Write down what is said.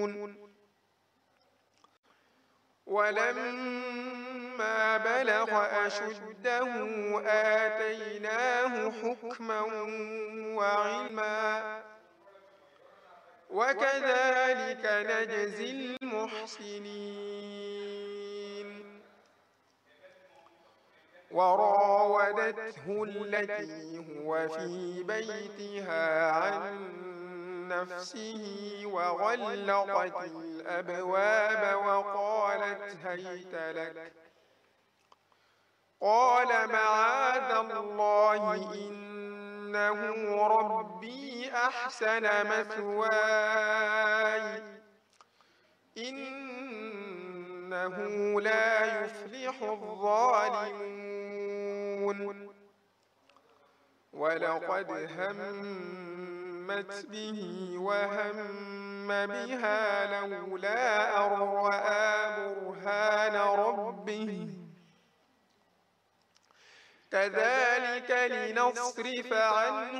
ولما بلغ أشده آتيناه حكما وعلما وكذلك نجزي المحسنين. وراودته التي هو في بيتها عن نفسه وغلقت الأبواب وقالت هيت لك، قال معاذ الله إنه ربي أحسن مثواي إنه لا يفلح الظالمون. ولقد همت به وهم بها لولا أن رأى برهان ربه كذلك لنصرف عنه